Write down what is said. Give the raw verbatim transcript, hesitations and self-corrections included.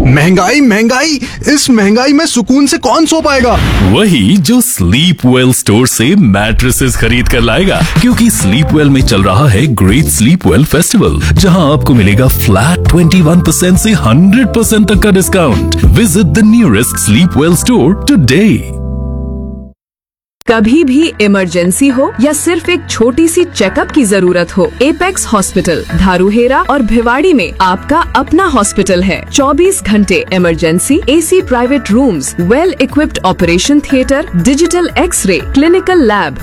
महंगाई महंगाई, इस महंगाई में सुकून से कौन सो पाएगा? वही जो स्लीप वेल स्टोर से मैट्रेसेस खरीद कर लाएगा, क्योंकि स्लीप वेल में चल रहा है ग्रेट स्लीप वेल फेस्टिवल, जहां आपको मिलेगा फ्लैट इक्कीस परसेंट से हंड्रेड परसेंट तक का discount. Visit the nearest sleep well store today. कभी भी इमरजेंसी हो या सिर्फ एक छोटी सी चेकअप की जरूरत हो, एपेक्स हॉस्पिटल धारूहेरा और भिवाड़ी में आपका अपना हॉस्पिटल है। चौबीस घंटे emergency, AC private rooms, well equipped operation theatre, digital x ray, clinical lab,